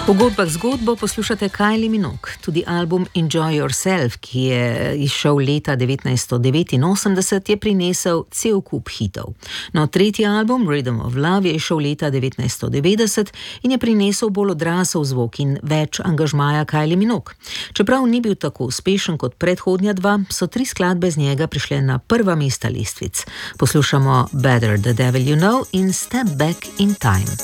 V Godbah zgodbo poslušate Kylie Minogue. Tudi album Enjoy Yourself, ki je izšel leta 1989, je prinesel cel kup hitov. No, tretji album Rhythm of Love je izšel leta 1990 in je prinesel bolj odrasel zvok in več angažmaja Kylie Minogue. Čeprav ni bil tako uspešen kot predhodnja dva, so 3 skladbe z njega prišle na prva mesta lestvic. Poslušamo Better the Devil You Know in Step Back in Time.